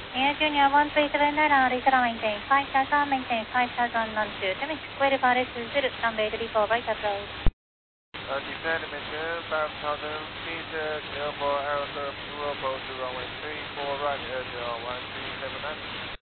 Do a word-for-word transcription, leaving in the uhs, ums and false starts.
Air Junior one three seven nine, Lisa maintain five thousand, maintain five thousand on two, Demi square departed to zero, runway three four right approach. Uh, descend maintain five thousand feet, uh, clear for aerosurf, zero, approach to runway three four right, Air Junior one three seven nine.